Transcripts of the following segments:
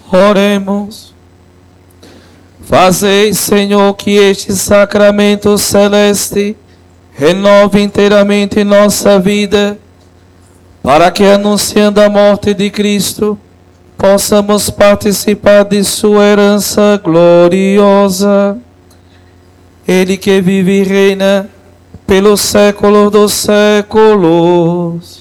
Oremos. Fazei, Senhor, que este sacramento celeste renove inteiramente nossa vida, para que, anunciando a morte de Cristo, possamos participar de sua herança gloriosa. Ele que vive e reina pelos séculos dos séculos.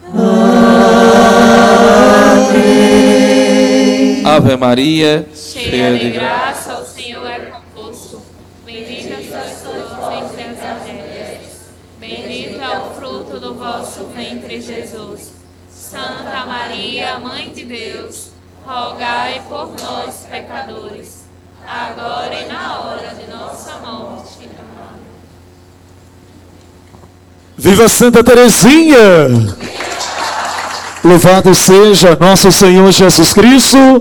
Amém. Ave Maria, cheia de graça, o Senhor é convosco. Bendita sois vós entre as mulheres. Bendito é o fruto do vosso ventre, Jesus. Santa Maria, Mãe de Deus, rogai por nós, pecadores, agora e na hora de nossa morte. Amém. Viva Santa Teresinha! Louvado seja nosso Senhor Jesus Cristo.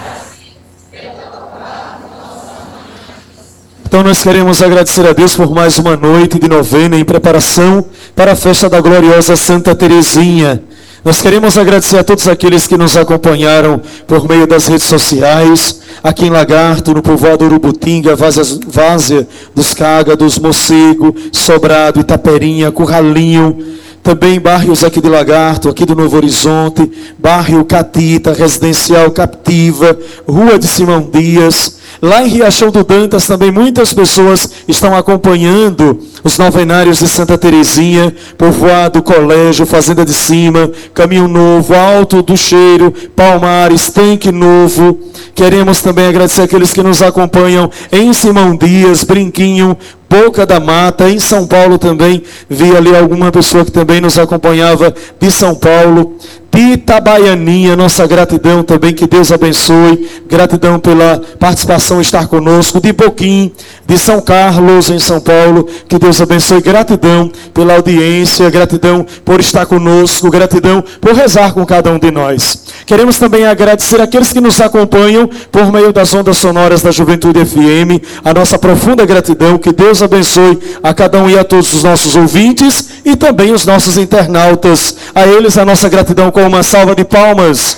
Então nós queremos agradecer a Deus por mais uma noite de novena em preparação para a festa da gloriosa Santa Teresinha. Nós queremos agradecer a todos aqueles que nos acompanharam por meio das redes sociais, aqui em Lagarto, no povoado Urubutinga, Várzea dos Cágados, Mocego, Sobrado, Itaperinha, Curralinho, também bairros aqui de Lagarto, aqui do Novo Horizonte, bairro Catita, Residencial Captiva, Rua de Simão Dias. Lá em Riachão do Dantas também muitas pessoas estão acompanhando os novenários de Santa Teresinha, Povoado, Colégio, Fazenda de Cima, Caminho Novo, Alto do Cheiro, Palmares, Tanque Novo. Queremos também agradecer aqueles que nos acompanham em Simão Dias, Brinquinho, Boca da Mata, em São Paulo também. Vi ali alguma pessoa que também nos acompanhava de São Paulo. De Itabaianinha, nossa gratidão também, que Deus abençoe. Gratidão pela participação, estar conosco. De Boquim, de São Carlos, em São Paulo, que Deus abençoe. Gratidão pela audiência, gratidão por estar conosco, gratidão por rezar com cada um de nós. Queremos também agradecer aqueles que nos acompanham por meio das ondas sonoras da Juventude FM, a nossa profunda gratidão, que Deus abençoe a cada um e a todos os nossos ouvintes e também os nossos internautas. A eles a nossa gratidão com uma salva de palmas.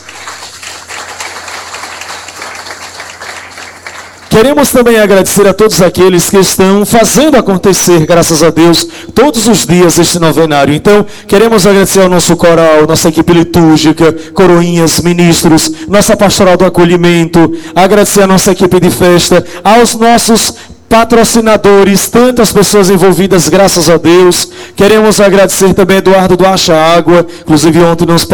Queremos também agradecer a todos aqueles que estão fazendo acontecer, graças a Deus, todos os dias este novenário. Então, queremos agradecer ao nosso coral, nossa equipe litúrgica, coroinhas, ministros, nossa pastoral do acolhimento, agradecer a nossa equipe de festa, aos nossos patrocinadores, tantas pessoas envolvidas, graças a Deus. Queremos agradecer também Eduardo do Acha Água, inclusive ontem nos